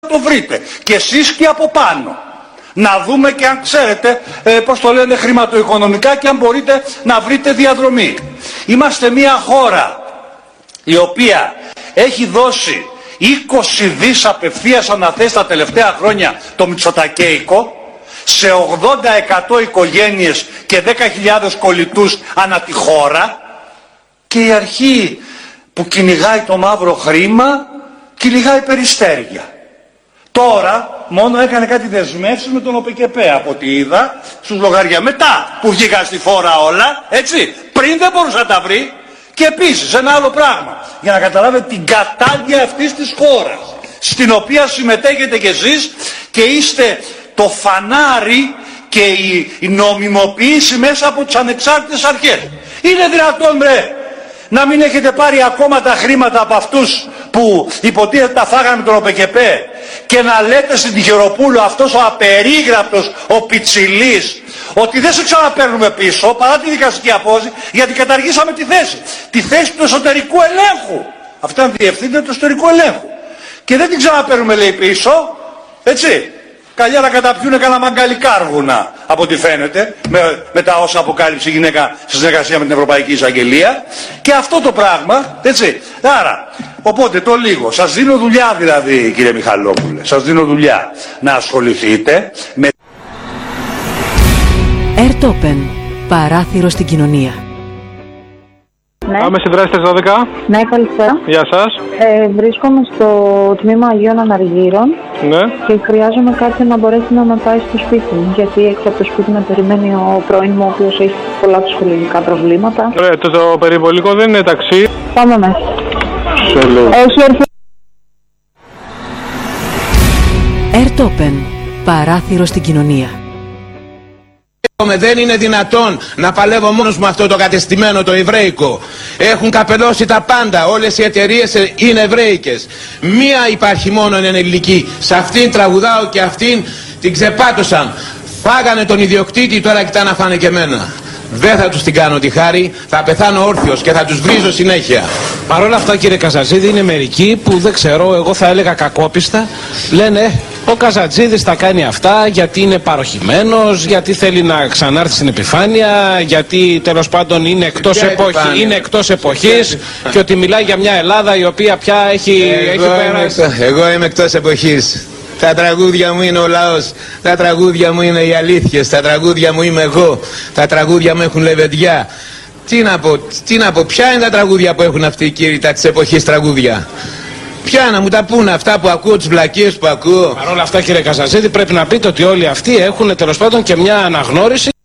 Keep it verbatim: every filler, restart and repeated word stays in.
το βρείτε. Και εσείς και από πάνω. Να δούμε και αν ξέρετε, ε, πώς το λένε, χρηματοοικονομικά και αν μπορείτε να βρείτε διαδρομή. Είμαστε μια χώρα η οποία έχει δώσει είκοσι δις απευθείας αναθέσει τα τελευταία χρόνια το Μητσοτακέικο σε ογδόντα τοις εκατό οικογένειες και δέκα χιλιάδες κολλητούς ανά τη χώρα, και η αρχή που κυνηγάει το μαύρο χρήμα κυνηγάει περιστέρια. Τώρα μόνο έκανε κάτι δεσμεύσεις με τον ΟΠΕΚΕΠΕ από ό,τι είδα στους λογαριασμούς. Μετά που βγήκαν στη φόρα όλα, έτσι, πριν δεν μπορούσε να τα βρει. Και επίσης ένα άλλο πράγμα, για να καταλάβετε την κατάντια αυτής της χώρας, στην οποία συμμετέχετε κι εσείς και είστε το φανάρι και η, η νομιμοποίηση μέσα από τις ανεξάρτητες αρχές. Είναι δυνατόν, μπρε, να μην έχετε πάρει ακόμα τα χρήματα από αυτούς που υποτίθεται τα φάγανε με τον ΟΠΕΚΕΠΕ και να λέτε στην Τυχεροπούλου, αυτός ο απερίγραπτος, ο Πιτσιλής, ότι δεν σε ξαναπαίρνουμε πίσω παρά τη δικαστική απόφαση, γιατί καταργήσαμε τη θέση. Τη θέση του εσωτερικού ελέγχου. Αυτά είναι διευθύντρια του εσωτερικού ελέγχου. Και δεν την ξαναπαίρνουμε, λέει, πίσω. Έτσι. Καλιά να καταπιούνε κανένα μαγκαλικάρβουνα, από ό,τι φαίνεται, με, με τα όσα αποκάλυψε η γυναίκα σε συνεργασία με την Ευρωπαϊκή Εισαγγελία. Και αυτό το πράγμα, έτσι. Άρα, οπότε το λίγο. Σας δίνω δουλειά δηλαδή, κύριε Μιχαλόπουλε. Σας δίνω δουλειά να ασχοληθείτε με... Ερτόπεν. Παράθυρο στην κοινωνία. Ναι. Άμεση δράση δώδεκα. Ναι, καλησπέρα. Γεια σας. Ε, βρίσκομαι στο τμήμα Αγίων Αναργύρων. Ναι. Και χρειάζομαι κάποιον να μπορέσει να με πάει στο σπίτι μου. Γιατί έξω από το σπίτι με περιμένει ο πρώην μου, ο οποίος έχει πολλά ψυχολογικά προβλήματα. Ωραία, το, το περιβολικό δεν είναι ταξί. Πάμε μέσα. Σε λέω. Έχει έρθει. Ερτόπεν. Παράθυρο στην κοινωνία. Δεν είναι δυνατόν να παλεύω μόνος μου αυτό το κατεστημένο το εβραϊκό. Έχουν καπελώσει τα πάντα. Όλες οι εταιρείες είναι εβραϊκές. Μία υπάρχει μόνο είναι ελληνική. Σε αυτήν τραγουδάω και αυτήν την ξεπάτωσαν. Φάγανε τον ιδιοκτήτη, τώρα κοιτά να φάνε και εμένα. Δεν θα τους την κάνω τη χάρη. Θα πεθάνω όρθιος και θα τους βρίζω συνέχεια. Παρ' όλα αυτά, κύριε Καζατζίδη, είναι μερικοί που δεν ξέρω, εγώ θα έλεγα κακόπιστα, λένε ο Καζατζίδης θα κάνει αυτά γιατί είναι παροχημένος, γιατί θέλει να ξανάρθει στην επιφάνεια, γιατί τέλος πάντων είναι εκτός, εποχή, είναι εκτός εποχής και ότι μιλάει για μια Ελλάδα η οποία πια έχει, εγώ έχει πέρασει. Είμαι, εγώ είμαι εκτός εποχής. Τα τραγούδια μου είναι ο λαός, τα τραγούδια μου είναι οι αλήθειες, τα τραγούδια μου είμαι εγώ, τα τραγούδια μου έχουν λεβεντιά. Τι να πω, τι να πω, ποια είναι τα τραγούδια που έχουν αυτοί οι κύριοι, τα της εποχής τραγούδια? Ποια να μου τα πούνε αυτά που ακούω, τις βλακίες που ακούω? Παρ' όλα αυτά, κύριε Καζατζίδη, πρέπει να πείτε ότι όλοι αυτοί έχουν τέλος πάντων και μια αναγνώριση.